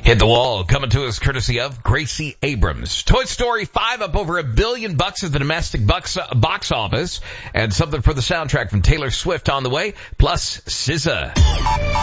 Hit the Wall, coming to us courtesy of Gracie Abrams. Toy Story 5 up over $1 billion at the domestic box office. And something for the soundtrack from Taylor Swift on the way, plus SZA.